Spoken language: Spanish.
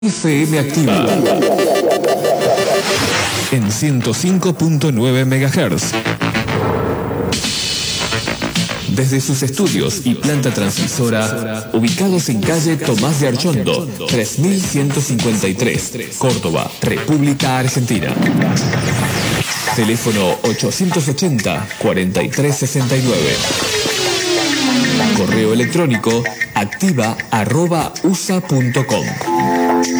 FM Activa en 105.9 MHz. Desde sus estudios y planta transmisora, ubicados en calle Tomás de Archondo, 3153, Córdoba, República Argentina. Teléfono 880-4369. Correo electrónico activa@usa.com.